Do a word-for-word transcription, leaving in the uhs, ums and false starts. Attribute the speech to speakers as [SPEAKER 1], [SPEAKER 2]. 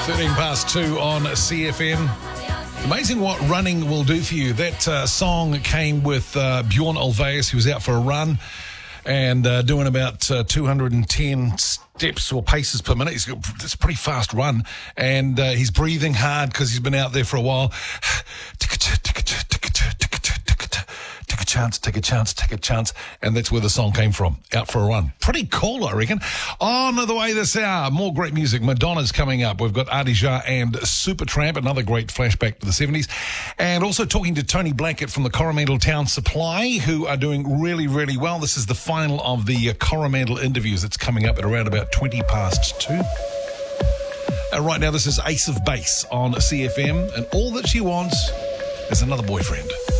[SPEAKER 1] thirteen past two on C F M. Amazing what running will do for you. That uh, song came with uh, Bjorn Ulvaeus. He was out for a run and uh, doing about uh, two hundred ten steps or paces per minute. He's got this pretty fast run, and uh, he's breathing hard because he's been out there for a while. Take a chance, take a chance, take a chance. And that's where the song came from, Out for a Run. Pretty cool, I reckon. On the way this hour, more great music. Madonna's coming up. We've got Adidja and Supertramp, another great flashback to the seventies. And also talking to Tony Blackett from the Coromandel Town Supply, who are doing really, really well. This is the final of the uh, Coromandel interviews. It's coming up at around about twenty past two. Uh, right now, this is Ace of Base on C F M, and all that she wants is another boyfriend.